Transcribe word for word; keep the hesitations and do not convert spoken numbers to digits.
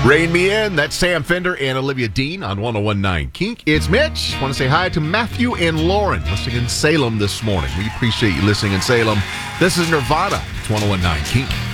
Rein Me In, that's Sam Fender and Olivia Dean on one oh one point nine Kink. It's Mitch. Want to say hi to Matthew and Lauren listening in Salem this morning. We appreciate you listening in Salem. This is Nirvana. It's one oh one point nine Kink.